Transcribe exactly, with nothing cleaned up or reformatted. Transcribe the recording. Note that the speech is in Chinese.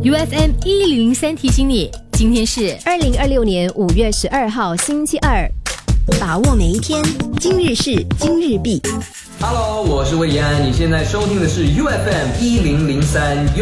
U F M 一零零三提醒你，今天是二零二六年五月十二号星期二， 把握每一天，今日事今日毕。 Hello， 我是魏延安，你现在收听的是 U F M 一零零三优